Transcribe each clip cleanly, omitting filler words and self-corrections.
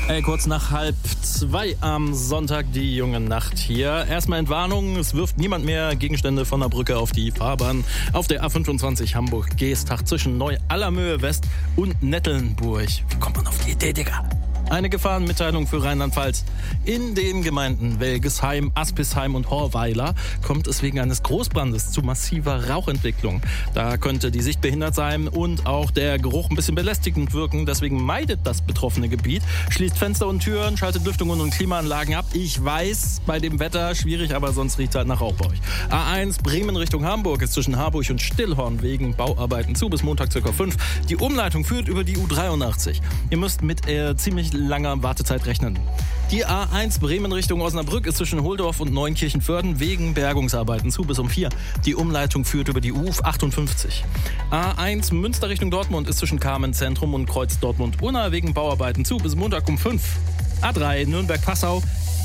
Kurz nach 1:30 am Sonntag die junge Nacht hier. Erstmal Entwarnung, es wirft niemand mehr Gegenstände von der Brücke auf die Fahrbahn. Auf der A25 Hamburg-Geestach zwischen Neu-Allermöhe West und Nettelnburg. Wie kommt man auf die Idee, Digga? Eine Gefahrenmitteilung für Rheinland-Pfalz. In den Gemeinden Welgesheim, Aspisheim und Horweiler kommt es wegen eines Großbrandes zu massiver Rauchentwicklung. Da könnte die Sicht behindert sein und auch der Geruch ein bisschen belästigend wirken. Deswegen meidet das betroffene Gebiet, schließt Fenster und Türen, schaltet Lüftungen und Klimaanlagen ab. Ich weiß, bei dem Wetter schwierig, aber sonst riecht es halt nach Rauch bei euch. A1 Bremen Richtung Hamburg ist zwischen Harburg und Stillhorn wegen Bauarbeiten zu bis Montag ca. 5. Die Umleitung führt über die U83. Ihr müsst mit ziemlich langer Wartezeit rechnen. Die A1 Bremen Richtung Osnabrück ist zwischen Holdorf und Neunkirchen-Vörden wegen Bergungsarbeiten zu bis um 4. Die Umleitung führt über die U58. A1 Münster Richtung Dortmund ist zwischen Carmen-Zentrum und Kreuz Dortmund-Unna wegen Bauarbeiten zu bis Montag um 5. A3 Nürnberg-Passau.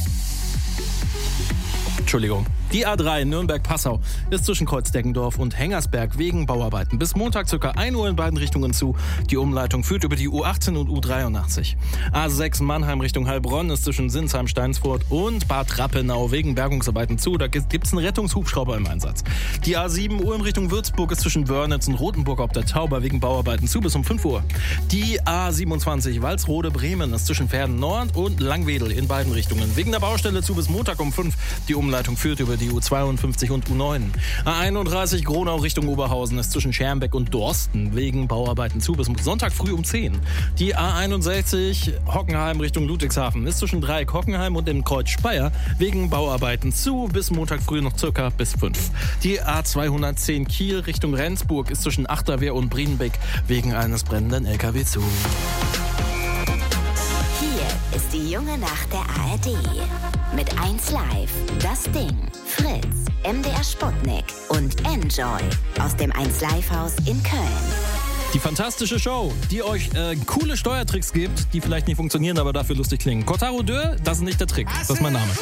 Die A3 Nürnberg-Passau ist zwischen Kreuzdeggendorf und Hengersberg wegen Bauarbeiten bis Montag ca. 1 Uhr in beiden Richtungen zu. Die Umleitung führt über die U18 und U83. A6 Mannheim Richtung Heilbronn ist zwischen Sinsheim, Steinsfurt und Bad Rappenau wegen Bergungsarbeiten zu. Da gibt's einen Rettungshubschrauber im Einsatz. Die A7 Ulm Richtung Würzburg ist zwischen Wörnitz und Rothenburg ob der Tauber wegen Bauarbeiten zu bis um 5 Uhr. Die A27 Walsrode-Bremen ist zwischen Verden Nord und Langwedel in beiden Richtungen wegen der Baustelle zu bis Montag um 5. Die Umleitung führt über die U52 und U9. A31 Gronau Richtung Oberhausen ist zwischen Schermbeck und Dorsten wegen Bauarbeiten zu bis Sonntag früh um 10. Die A61 Hockenheim Richtung Ludwigshafen ist zwischen Dreieck Hockenheim und dem Kreuz Speyer wegen Bauarbeiten zu bis Montag früh noch circa bis 5. Die A210 Kiel Richtung Rendsburg ist zwischen Achterwehr und Brienbeck wegen eines brennenden LKW zu. Hier ist die junge Nacht der ARD. Mit 1Live, Das Ding, Fritz, MDR Sputnik und Enjoy aus dem 1Live-Haus in Köln. Die fantastische Show, die euch coole Steuertricks gibt, die vielleicht nicht funktionieren, aber dafür lustig klingen. Kotaro 2, das ist nicht der Trick, das ist mein Name.